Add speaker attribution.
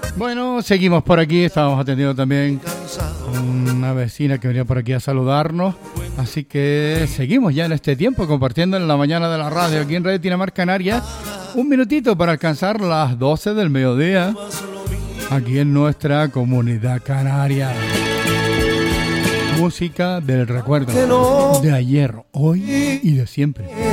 Speaker 1: Bueno, seguimos por aquí. Estábamos atendiendo también a una vecina que venía por aquí a saludarnos. Así que seguimos ya en este tiempo compartiendo en la mañana de la radio aquí en Radio Tinamar Canarias. Un minutito para alcanzar las 12 del mediodía aquí en nuestra comunidad canaria. Música del recuerdo de ayer, hoy y de siempre.